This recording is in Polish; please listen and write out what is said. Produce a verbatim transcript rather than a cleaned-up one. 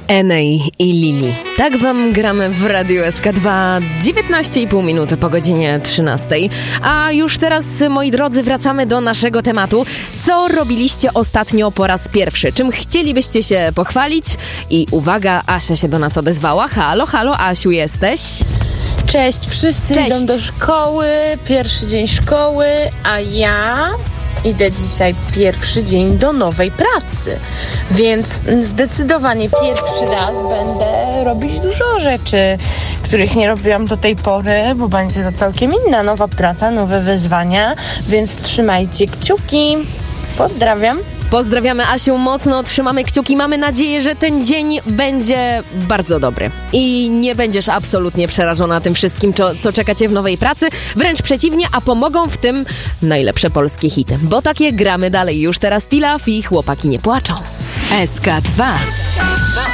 Enej i Lili. Tak wam gramy w Radiu S K dwa, dziewiętnaście i pół minuty po godzinie trzynastej. A już teraz, moi drodzy, wracamy do naszego tematu. Co robiliście ostatnio po raz pierwszy? Czym chcielibyście się pochwalić? I uwaga, Asia się do nas odezwała. Halo, halo, Asiu, jesteś? Cześć, wszyscy Cześć. Idą do szkoły, pierwszy dzień szkoły, a ja idę dzisiaj pierwszy dzień do nowej pracy, więc zdecydowanie pierwszy raz będę robić dużo rzeczy, których nie robiłam do tej pory, bo będzie to całkiem inna nowa praca, nowe wyzwania, więc trzymajcie kciuki. Pozdrawiam. Pozdrawiamy Asiu mocno, trzymamy kciuki. Mamy nadzieję, że ten dzień będzie bardzo dobry i nie będziesz absolutnie przerażona tym wszystkim, co, co czeka cię w nowej pracy. Wręcz przeciwnie, a pomogą w tym najlepsze polskie hity. Bo takie gramy dalej. Już teraz Tilaf i Chłopaki nie płaczą. S K dwa.